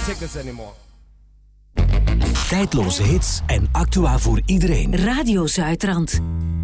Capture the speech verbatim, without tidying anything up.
take this anymore. Tijdloze hits en actua voor iedereen. Radio Zuidrand.